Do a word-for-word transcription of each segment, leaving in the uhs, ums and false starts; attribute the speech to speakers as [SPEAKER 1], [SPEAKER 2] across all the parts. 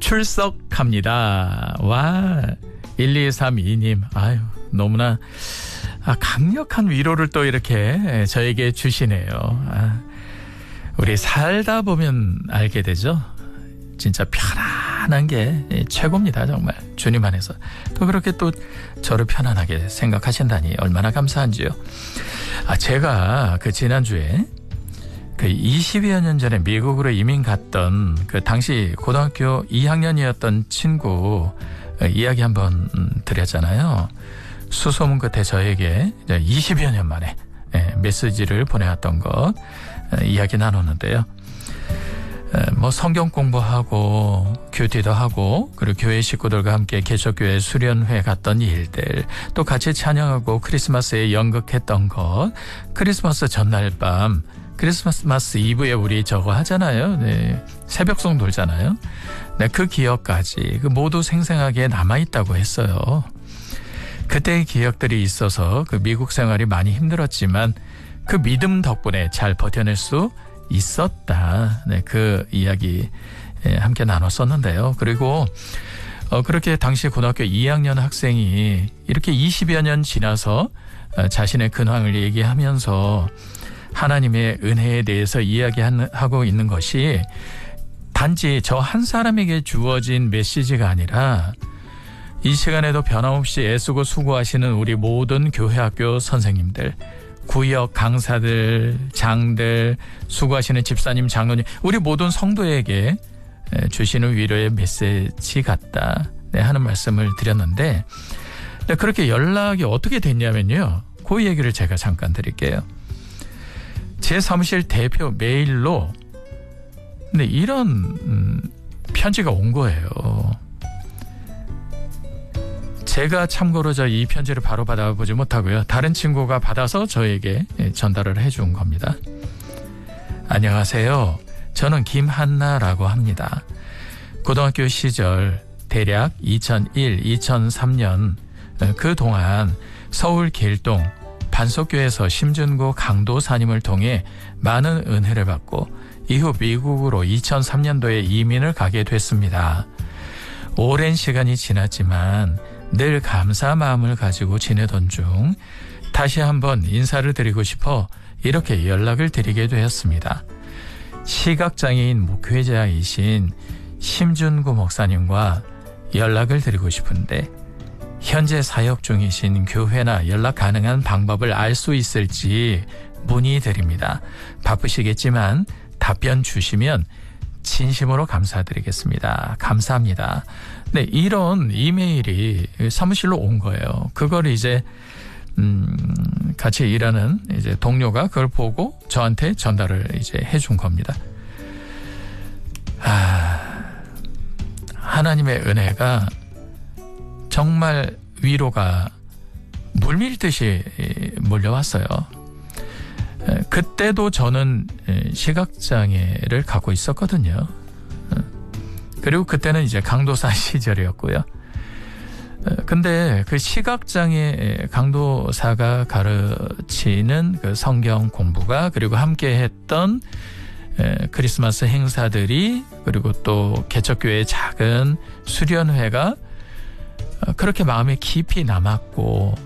[SPEAKER 1] 출석합니다. 와, 일이삼이 님, 아유, 너무나 아, 강력한 위로를 또 이렇게 저에게 주시네요. 아, 우리 살다 보면 알게 되죠. 진짜 편안한 게 최고입니다. 정말 주님 안에서 또 그렇게 또 저를 편안하게 생각하신다니 얼마나 감사한지요. 아, 제가 그 지난주에 그 이십여 년 전에 미국으로 이민 갔던 그 당시 고등학교 이 학년이었던 친구 이야기 한번 드렸잖아요. 수소문 끝에 저에게 이십여 년 만에 메시지를 보내왔던 것 이야기 나눴는데요. 뭐 성경 공부하고 큐티도 하고 그리고 교회 식구들과 함께 개척교회 수련회 갔던 일들, 또 같이 찬양하고 크리스마스에 연극했던 것, 크리스마스 전날 밤 크리스마스 이브에 우리 저거 하잖아요. 네, 새벽송 돌잖아요. 네, 그 기억까지 그 모두 생생하게 남아있다고 했어요. 그때의 기억들이 있어서 그 미국 생활이 많이 힘들었지만 그 믿음 덕분에 잘 버텨낼 수 있었다. 네, 그 이야기 함께 나눴었는데요. 그리고 어, 그렇게 당시 고등학교 이 학년 학생이 이렇게 이십여 년 지나서 자신의 근황을 얘기하면서 하나님의 은혜에 대해서 이야기하고 있는 것이 단지 저 한 사람에게 주어진 메시지가 아니라 이 시간에도 변함없이 애쓰고 수고하시는 우리 모든 교회 학교 선생님들, 구역 강사들, 장들, 수고하시는 집사님, 장로님, 우리 모든 성도에게 주시는 위로의 메시지 같다, 네, 하는 말씀을 드렸는데, 네, 그렇게 연락이 어떻게 됐냐면요. 그 얘기를 제가 잠깐 드릴게요. 제 사무실 대표 메일로 근데 이런 음, 편지가 온 거예요. 제가 참고로 저 이 편지를 바로 받아보지 못하고요. 다른 친구가 받아서 저에게 전달을 해준 겁니다. 안녕하세요. 저는 김한나라고 합니다. 고등학교 시절 대략 이천일, 이천삼 년 그동안 서울 길동 반석교에서 심준구 강도사님을 통해 많은 은혜를 받고 이후 미국으로 이천삼 년도에 이민을 가게 됐습니다. 오랜 시간이 지났지만 늘 감사 마음을 가지고 지내던 중 다시 한번 인사를 드리고 싶어 이렇게 연락을 드리게 되었습니다. 시각장애인 목회자이신 심준구 목사님과 연락을 드리고 싶은데 현재 사역 중이신 교회나 연락 가능한 방법을 알 수 있을지 문의드립니다. 바쁘시겠지만 답변 주시면 진심으로 감사드리겠습니다. 감사합니다. 네, 이런 이메일이 사무실로 온 거예요. 그걸 이제 음, 같이 일하는 이제 동료가 그걸 보고 저한테 전달을 이제 해준 겁니다. 아, 하나님의 은혜가 정말 위로가 물밀듯이 몰려왔어요. 그때도 저는 시각장애를 갖고 있었거든요. 그리고 그때는 이제 강도사 시절이었고요. 근데 그 시각장애 강도사가 가르치는 그 성경 공부가, 그리고 함께 했던 크리스마스 행사들이, 그리고 또 개척교회의 작은 수련회가 그렇게 마음에 깊이 남았고,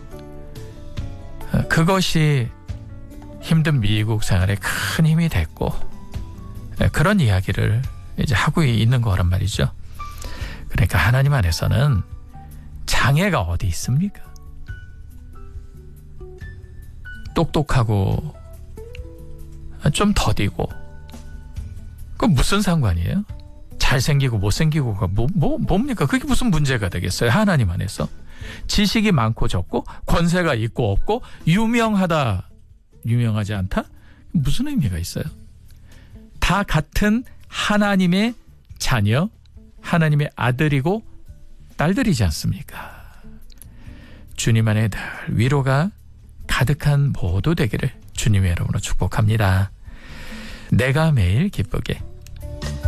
[SPEAKER 1] 그것이 힘든 미국 생활에 큰 힘이 됐고, 그런 이야기를 이제 하고 있는 거란 말이죠. 그러니까 하나님 안에서는 장애가 어디 있습니까? 똑똑하고 좀 더디고 그 무슨 상관이에요? 잘생기고 못생기고가 뭐, 뭐, 뭡니까? 그게 무슨 문제가 되겠어요? 하나님 안에서. 지식이 많고 적고, 권세가 있고 없고, 유명하다, 유명하지 않다? 무슨 의미가 있어요? 다 같은 하나님의 자녀, 하나님의 아들이고 딸들이지 않습니까? 주님 안에 늘 위로가 가득한 모두 되기를 주님의 이름으로 축복합니다. 내가 매일 기쁘게